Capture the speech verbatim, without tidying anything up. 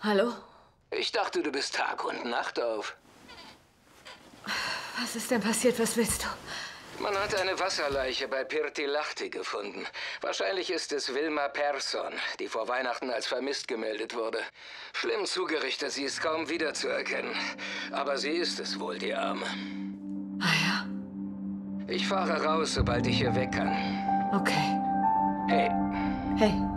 Hallo? Ich dachte, du bist Tag und Nacht auf. Was ist denn passiert? Was willst du? Man hat eine Wasserleiche bei Pirttilahti gefunden. Wahrscheinlich ist es Wilma Persson, die vor Weihnachten als vermisst gemeldet wurde. Schlimm zugerichtet, sie ist kaum wiederzuerkennen. Aber sie ist es wohl, die Arme. Ah ja? Ich fahre raus, sobald ich hier weg kann. Okay. Hey. Hey.